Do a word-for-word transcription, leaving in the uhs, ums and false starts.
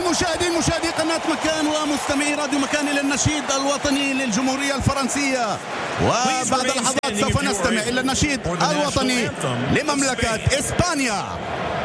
مشاهدين مشاهدي قناة مكان ومستمعي راديو مكان إلى النشيد الوطني للجمهورية الفرنسية. وبعد لحظات سوف نستمع إلى النشيد الوطني لمملكة إسبانيا.